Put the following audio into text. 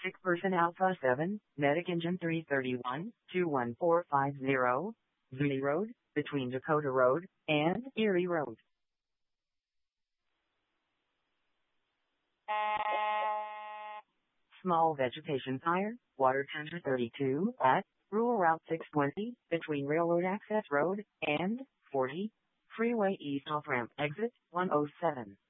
Sick person Alpha 7, Medic Engine 331, 21450, Zuni Road, between Dakota Road and Erie Road. Small vegetation fire, water tanker 32 at Rural Route 620, between Railroad Access Road and 40, Freeway East off-ramp exit 107.